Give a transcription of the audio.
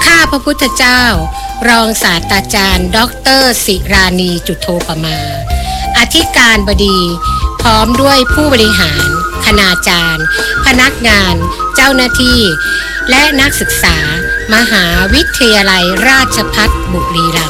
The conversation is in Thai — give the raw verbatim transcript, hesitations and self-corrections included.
ข้าพระพุทธเจ้ารองศาสตราจารย์ด็อกเตอร์ศิรานีจุฑโธปมาอธิการบดีพร้อมด้วยผู้บริหารคณาจารย์พนักงานเจ้าหน้าที่และนักศึกษามหาวิทยาลัยราชภัฏบุรีรัมย์